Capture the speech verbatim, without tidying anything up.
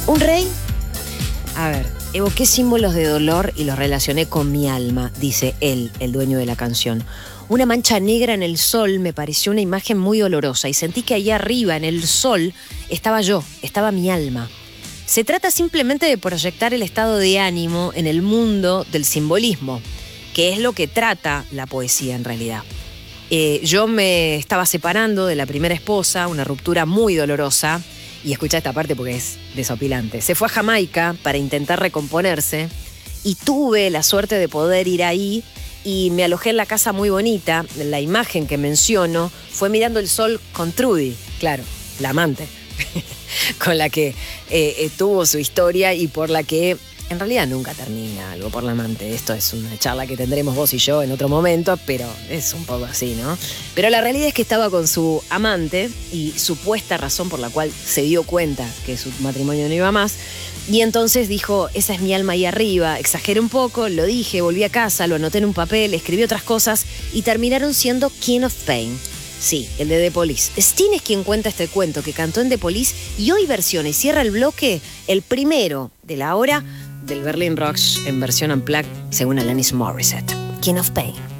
Un rey. A ver, evoqué símbolos de dolor y los relacioné con mi alma, dice él, el dueño de la canción. Una mancha negra en el sol me pareció una imagen muy dolorosa y sentí que allá arriba, en el sol, estaba yo, estaba mi alma. Se trata simplemente de proyectar el estado de ánimo en el mundo del simbolismo, que es lo que trata la poesía en realidad. Eh, yo me estaba separando de la primera esposa, una ruptura muy dolorosa, y escucha esta parte porque es desopilante. Se fue a Jamaica para intentar recomponerse y tuve la suerte de poder ir ahí y me alojé en la casa muy bonita. La imagen que menciono fue mirando el sol con Trudy, claro, la amante, con la que eh, eh, tuvo su historia y por la que en realidad nunca termina algo por la amante. Esto es una charla que tendremos vos y yo en otro momento, pero es un poco así, ¿no? Pero la realidad es que estaba con su amante y supuesta razón por la cual se dio cuenta que su matrimonio no iba más. Y entonces dijo, esa es mi alma ahí arriba. Exageré un poco, lo dije, volví a casa, lo anoté en un papel, escribí otras cosas y terminaron siendo King of Pain. Sí, el de The Police. Sting es quien cuenta este cuento que cantó en The Police y hoy versiona y cierra el bloque, el primero de la hora del Berlin Rocks en versión unplugged según Alanis Morissette. King of Pain.